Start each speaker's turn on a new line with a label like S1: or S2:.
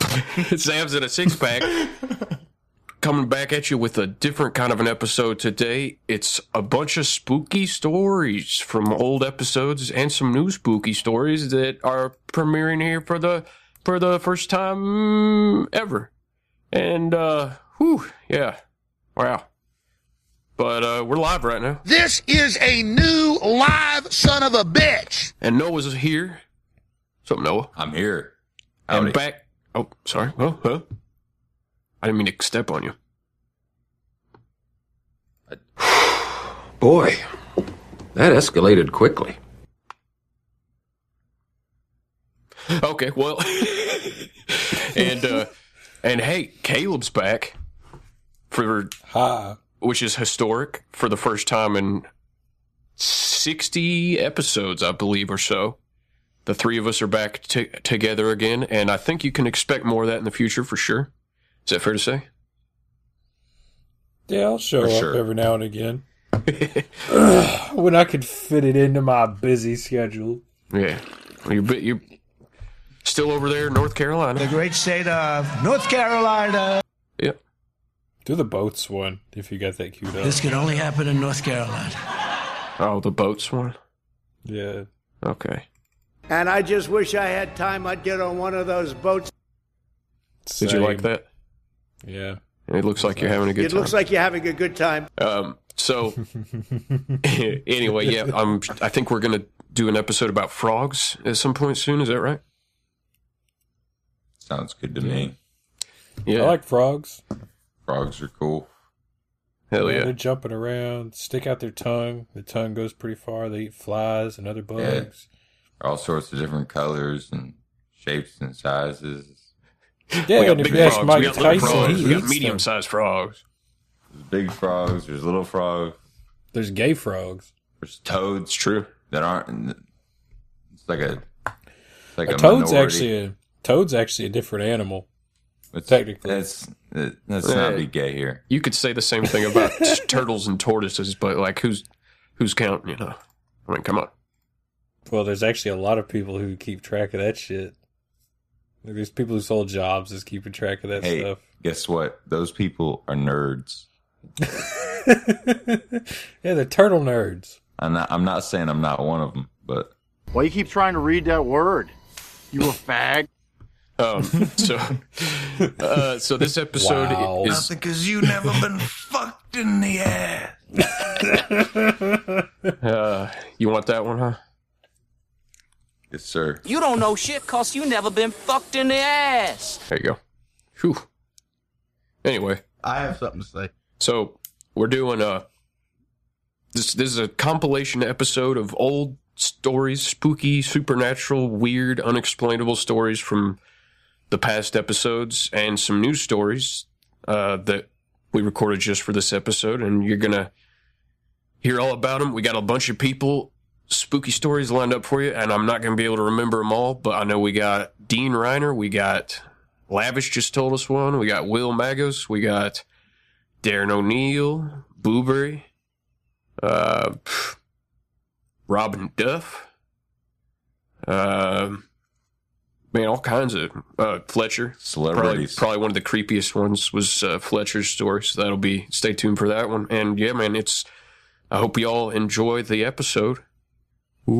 S1: Sam's in a six-pack. Coming back at you with a different kind of an episode today. It's a bunch of spooky stories from old episodes and some new spooky stories that are premiering here for the first time ever. And, yeah. Wow. But we're live right now.
S2: This is a new live son of a bitch.
S1: And Noah's here. What's up, Noah?
S3: I'm here. Howdy.
S1: And back. Oh, sorry. Oh, huh? I didn't mean to step on you.
S3: Boy, that escalated quickly.
S1: Okay, well, and hey, Caleb's back which is historic for the first time in 60 episodes, I believe, or so. The three of us are back together again, and I think you can expect more of that in the future for sure. Is that fair to say?
S4: Yeah, I'll show up every now and again. When I could fit it into my busy schedule.
S1: Yeah. Well, you're still over there in North Carolina.
S2: The great state of North Carolina.
S1: Yep.
S4: Do the boats one, if you got that queued up.
S2: This could only happen in North Carolina.
S1: Oh, the boats one?
S4: Yeah.
S1: Okay.
S5: And I just wish I had time. I'd get on one of those boats.
S4: Same.
S1: Did you like that?
S4: Yeah.
S1: It looks like you're having a good time.
S5: It looks like you're having a good time.
S1: So, anyway, yeah, I think we're going to do an episode about frogs at some point soon. Is that right?
S3: Sounds good to me.
S1: Yeah.
S4: I like frogs.
S3: Frogs are cool.
S1: Hell yeah.
S4: They're jumping around, stick out their tongue. The tongue goes pretty far. They eat flies and other bugs.
S3: Yeah. All sorts of different colors and shapes and sizes.
S4: Yeah, and if you ask Mike Tyson,
S1: we got medium-sized frogs.
S3: There's big frogs. There's little frogs.
S4: There's gay frogs.
S3: There's toads.
S1: It's true.
S3: That aren't. It's like a
S4: toad's
S3: minority.
S4: Toad's actually a different animal. Technically,
S3: let's not be gay here.
S1: You could say the same thing about turtles and tortoises, but like who's counting? You know, I mean, come on.
S4: Well, there's actually a lot of people who keep track of that shit. There's people whose whole jobs is keeping track of that stuff.
S3: Guess what? Those people are nerds.
S4: Yeah, they're turtle nerds.
S3: I'm not saying I'm not one of them, but
S5: Why you keep trying to read that word? You a fag?
S1: So this episode is
S2: Because you never been fucked in the ass.
S1: you want that one, huh?
S3: yes, sir.
S6: You don't know shit cause you never been fucked in the ass.
S1: There you go. Whew. Anyway,
S2: I have something to say.
S1: so we're doing this is a compilation episode of old stories, spooky, supernatural, weird, unexplainable stories from the past episodes, and some new stories that we recorded just for this episode, and you're gonna hear all about them. We got a bunch of spooky stories lined up for you, and I'm not gonna be able to remember them all, but I know we got Dean Reiner, we got Lavish just told us one, we got Will Magos, we got Darren O'Neill, Booberry, Robin Duff, man, all kinds of Fletcher.
S3: Celebrities.
S1: Probably one of the creepiest ones was Fletcher's story, so stay tuned for that one. And yeah, man, I hope you all enjoy the episode.